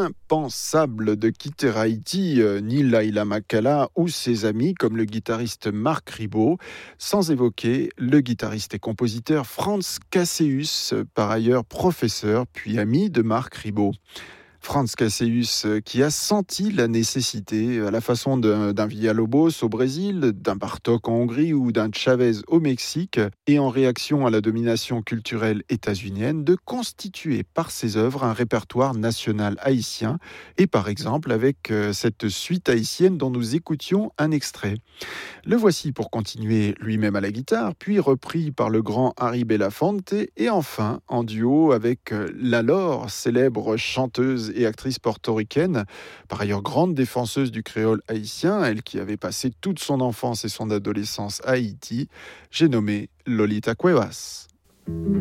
impensable de quitter Haïti, ni Laila Makala ou ses amis comme le guitariste Marc Ribot, sans évoquer le guitariste et compositeur Franz Casseus, par ailleurs professeur puis ami de Marc Ribot. Franz Casseus qui a senti la nécessité, à la façon d'un Villalobos au Brésil, d'un Bartók en Hongrie ou d'un Chavez au Mexique, et en réaction à la domination culturelle états-unienne, de constituer par ses œuvres un répertoire national haïtien, et par exemple avec cette suite haïtienne dont nous écoutions un extrait. Le voici pour continuer lui-même à la guitare, puis repris par le grand Harry Belafonte, et enfin en duo avec l'alors célèbre chanteuse et actrice portoricaine, par ailleurs grande défenseuse du créole haïtien, elle qui avait passé toute son enfance et son adolescence à Haïti, j'ai nommé Lolita Cuevas.